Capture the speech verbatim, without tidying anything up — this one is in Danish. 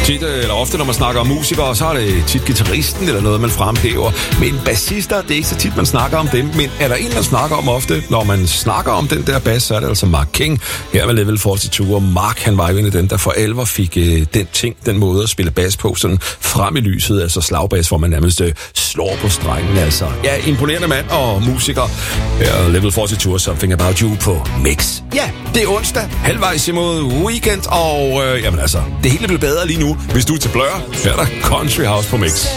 Tit, eller ofte, når man snakker om musikere, så er det tit guitaristen eller noget, man fremhæver. Men bassister, det er ikke så tit, man snakker om dem. Men er der en, man snakker om ofte, når man snakker om den der bass, så er det altså Mark King. Her med Level fireogfyrre. Og Mark, han var jo en af dem, der for alvor fik øh, den ting, den måde at spille bass på, sådan frem i lyset, altså slagbass, hvor man nærmest øh, slår på strengen. Altså, ja, imponerende mand og musiker. Her Level fireogfyrre, Something About You på Mix. Ja, det er onsdag, halvvejs imod weekend, og øh, jamen altså, det hele bliver bedre lige nu. Hvis du er til Blur, her er der Country House på Mix.